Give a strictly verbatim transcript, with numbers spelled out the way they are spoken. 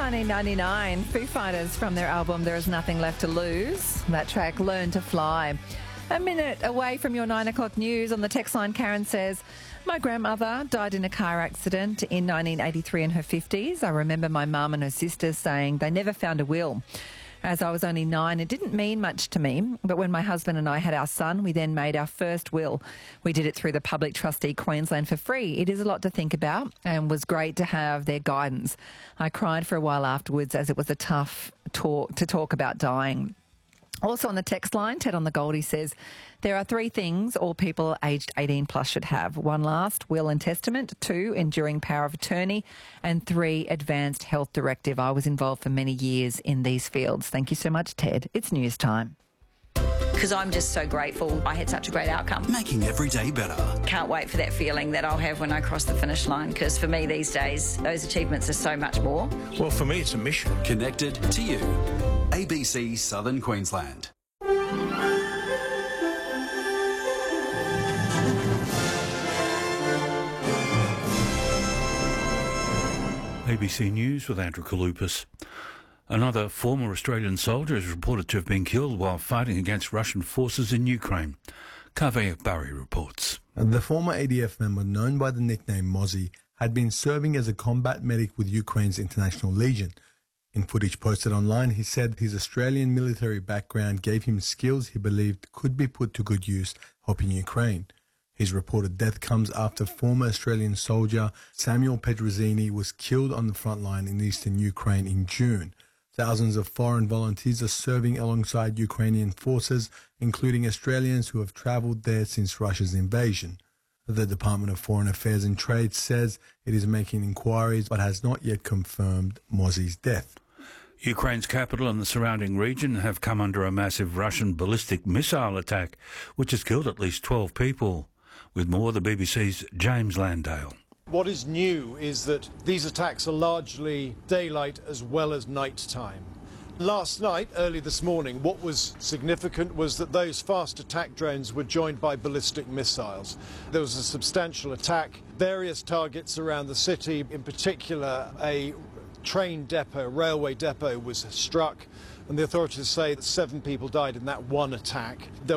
nineteen ninety-nine, Foo Fighters from their album There Is Nothing Left to Lose. That track, Learn to Fly. A minute away from your nine o'clock news on the text line, Karen says, my grandmother died in a car accident in nineteen eighty-three in her fifties. I remember my mum and her sisters saying they never found a will. As I was only nine, it didn't mean much to me, but when my husband and I had our son, we then made our first will. We did it through the Public Trustee Queensland for free. It is a lot to think about and was great to have their guidance. I cried for a while afterwards as it was a tough talk to talk about dying. Also on the text line, Ted on the Goldie says, there are three things all people aged eighteen plus should have. One, last will and testament. Two, enduring power of attorney. And three, advanced health directive. I was involved for many years in these fields. Thank you so much, Ted. It's news time. Because I'm just so grateful I had such a great outcome. Making every day better. Can't wait for that feeling that I'll have when I cross the finish line, because for me these days, those achievements are so much more. Well, for me, it's a mission. Connected to you. A B C Southern Queensland. A B C News with Andrew Kalupas. Another former Australian soldier is reported to have been killed while fighting against Russian forces in Ukraine. Kaveh Barry reports. The former A D F member, known by the nickname Mozzie, had been serving as a combat medic with Ukraine's International Legion. In footage posted online, he said his Australian military background gave him skills he believed could be put to good use helping Ukraine. His reported death comes after former Australian soldier Samuel Petrozzini was killed on the front line in eastern Ukraine in June. Thousands of foreign volunteers are serving alongside Ukrainian forces, including Australians who have travelled there since Russia's invasion. The Department of Foreign Affairs and Trade says it is making inquiries but has not yet confirmed Mozzie's death. Ukraine's capital and the surrounding region have come under a massive Russian ballistic missile attack, which has killed at least twelve people. With more, the B B C's James Landale. What is new is that these attacks are largely daylight as well as night time. Last night, early this morning, what was significant was that those fast attack drones were joined by ballistic missiles. There was a substantial attack, various targets around the city, in particular a train depot, railway depot was struck, and the authorities say that seven people died in that one attack. There